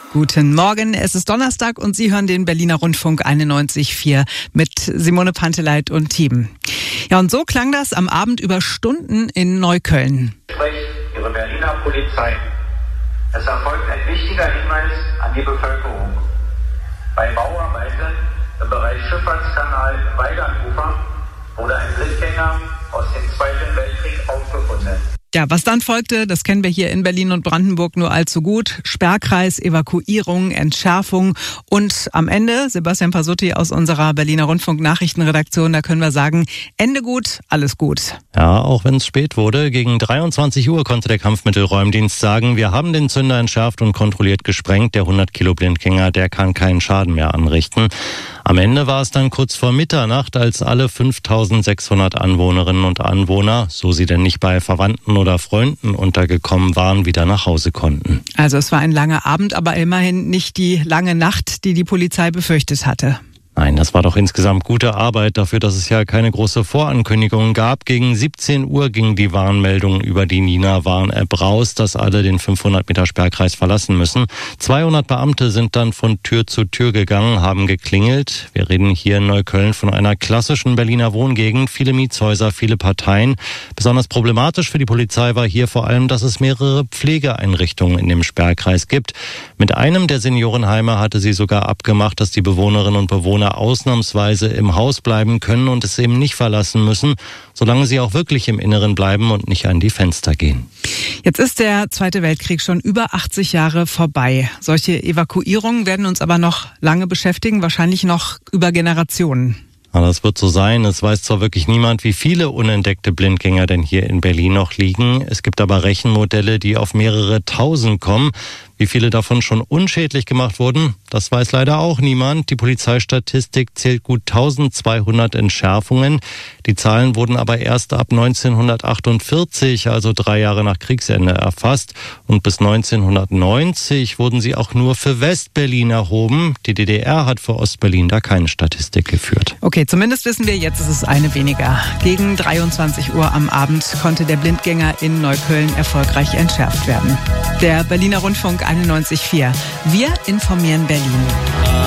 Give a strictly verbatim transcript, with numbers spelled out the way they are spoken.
Guten Morgen, es ist Donnerstag und Sie hören den Berliner Rundfunk einundneunzig Komma vier mit Simone Panteleit und Team. Ja, und so klang das am Abend über Stunden in Neukölln. Spricht Ihre Berliner Polizei. Es erfolgt ein wichtiger Hinweis an die Bevölkerung. Bei Bauarbeiten im Bereich Schifffahrtskanal im Weigandufer wurde ein Blindgänger aus dem Zweiten Weltkrieg aufgefunden. Ja, was dann folgte, das kennen wir hier in Berlin und Brandenburg nur allzu gut. Sperrkreis, Evakuierung, Entschärfung und am Ende, Sebastian Pasutti aus unserer Berliner Rundfunk-Nachrichtenredaktion, da können wir sagen, Ende gut, alles gut. Ja, auch wenn es spät wurde, gegen dreiundzwanzig Uhr konnte der Kampfmittelräumdienst sagen, wir haben den Zünder entschärft und kontrolliert gesprengt. Der hundert Kilo Blindgänger, der kann keinen Schaden mehr anrichten. Am Ende war es dann kurz vor Mitternacht, als alle fünftausendsechshundert Anwohnerinnen und Anwohner, so sie denn nicht bei Verwandten oder Freunden untergekommen waren, wieder nach Hause konnten. Also es war ein langer Abend, aber immerhin nicht die lange Nacht, die die Polizei befürchtet hatte. Nein, das war doch insgesamt gute Arbeit dafür, dass es ja keine große Vorankündigung gab. Gegen siebzehn Uhr ging die Warnmeldung über die Nina-Warn-App raus, dass alle den fünfhundert Meter Sperrkreis verlassen müssen. zweihundert Beamte sind dann von Tür zu Tür gegangen, haben geklingelt. Wir reden hier in Neukölln von einer klassischen Berliner Wohngegend. Viele Mietshäuser, viele Parteien. Besonders problematisch für die Polizei war hier vor allem, dass es mehrere Pflegeeinrichtungen in dem Sperrkreis gibt. Mit einem der Seniorenheime hatte sie sogar abgemacht, dass die Bewohnerinnen und Bewohner ausnahmsweise im Haus bleiben können und es eben nicht verlassen müssen, solange sie auch wirklich im Inneren bleiben und nicht an die Fenster gehen. Jetzt ist der Zweite Weltkrieg schon über achtzig Jahre vorbei. Solche Evakuierungen werden uns aber noch lange beschäftigen, wahrscheinlich noch über Generationen. Ja, das wird so sein. Es weiß zwar wirklich niemand, wie viele unentdeckte Blindgänger denn hier in Berlin noch liegen. Es gibt aber Rechenmodelle, die auf mehrere tausend kommen. Wie viele davon schon unschädlich gemacht wurden, das weiß leider auch niemand. Die Polizeistatistik zählt gut eintausendzweihundert Entschärfungen. Die Zahlen wurden aber erst ab neunzehnhundertachtundvierzig, also drei Jahre nach Kriegsende, erfasst. Und bis neunzehnhundertneunzig wurden sie auch nur für Westberlin erhoben. Die D D R hat für Ostberlin da keine Statistik geführt. Okay, zumindest wissen wir, jetzt ist es eine weniger. Gegen dreiundzwanzig Uhr am Abend konnte der Blindgänger in Neukölln erfolgreich entschärft werden. Der Berliner Rundfunk einundneunzig Komma vier. Wir informieren Berlin.